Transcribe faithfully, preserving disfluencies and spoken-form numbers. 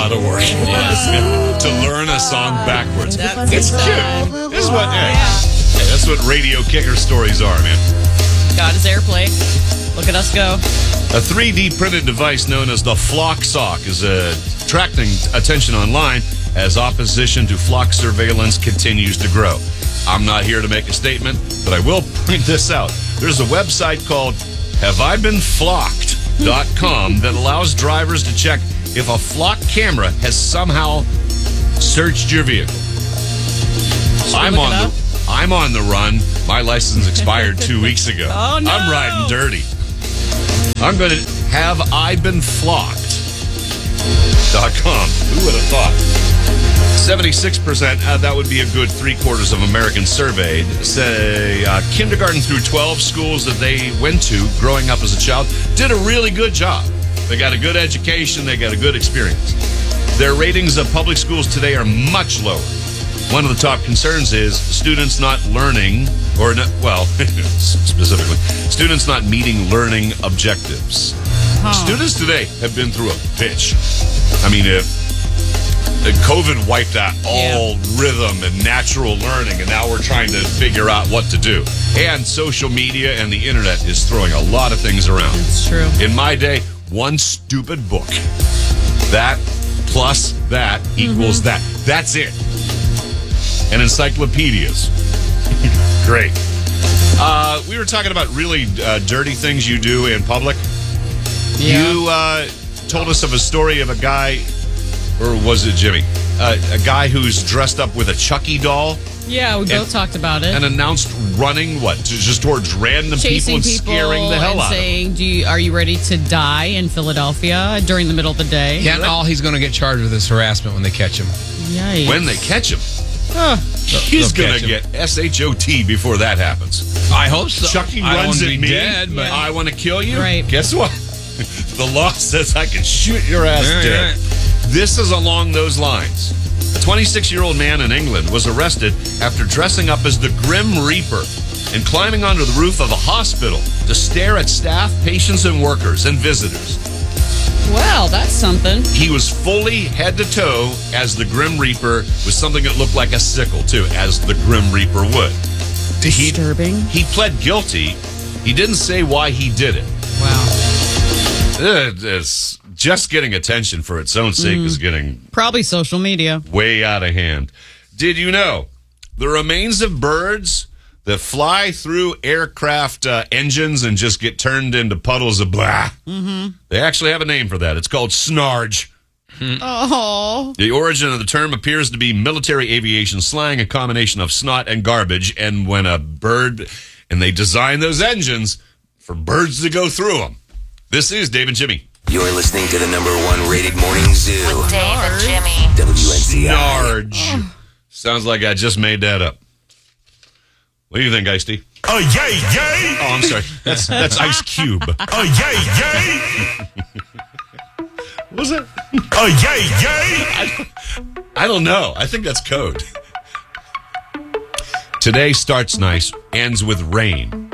lot of work to learn a song backwards. That's It's cute. This is what, hey, hey, that's what radio kicker stories are, man. God is airplay. Look at us go. A three D printed device known as the Flock Sock is uh, attracting attention online as opposition to flock surveillance continues to grow. I'm not here to make a statement, but I will point this out. There's a website called have I been flocked dot com that allows drivers to check if a flock camera has somehow searched your vehicle. I'm look on it up? the I'm on the run. My license expired two weeks ago. Oh, no. I'm riding dirty. I'm going to have I been flocked dot com. Who would have thought? seventy-six percent, uh, that would be a good three quarters of Americans surveyed, say uh, kindergarten through twelve schools that they went to growing up as a child did a really good job. They got a good education. They got a good experience. Their ratings of public schools today are much lower. One of the top concerns is students not learning, or not, well, specifically, students not meeting learning objectives. Huh. Students today have been through a bitch. I mean, if COVID wiped out all yeah. rhythm and natural learning, and now we're trying to figure out what to do. And social media and the internet is throwing a lot of things around. It's true. In my day, one stupid book. That plus that equals mm-hmm. that. That's it. And encyclopedias. Great. Uh, we were talking about really uh, dirty things you do in public. Yeah. You uh, told us of a story of a guy, or was it Jimmy? Uh, a guy who's dressed up with a Chucky doll. Yeah, we both and, talked about it. And announced running, what, to, just towards random Chasing people and scaring the hell and out saying, of them. Do you, are you ready to die in Philadelphia during the middle of the day? Yeah, and all he's going to get charged with is harassment when they catch him. Yikes. When they catch him. Huh. He's They'll going to catch him. get S H O T before that happens. I hope so. Chucky I don't runs want at to be me. dead, but I want to kill you. Right. Guess what? The law says I can shoot your ass Yeah, dead. yeah. This is along those lines. A twenty-six-year-old man in England was arrested after dressing up as the Grim Reaper and climbing onto the roof of a hospital to stare at staff, patients, and workers and visitors. Well, that's something. He was fully head to toe as the Grim Reaper with something that looked like a sickle, too, as the Grim Reaper would. Disturbing. He, he pled guilty. He didn't say why he did it. Wow. It is just getting attention for its own sake mm. is getting probably social media way out of hand. Did you know the remains of birds that fly through aircraft uh, engines and just get turned into puddles of blah? Mm-hmm. They actually have a name for that. It's called snarge. Oh. The origin of the term appears to be military aviation slang, a combination of snot and garbage. And when a bird, and they design those engines for birds to go through them. This is Dave and Jimmy. You're listening to the number one rated morning zoo. With Dave and Jimmy. W N C I. Snarge. Oh. Sounds like I just made that up. What do you think, Ice-T? Oh, yay, yay. Oh, I'm sorry. That's that's Ice Cube. Oh, yay, yay. What was it? Oh, yay, yay. I, I don't know. I think that's code. Today starts nice, ends with rain.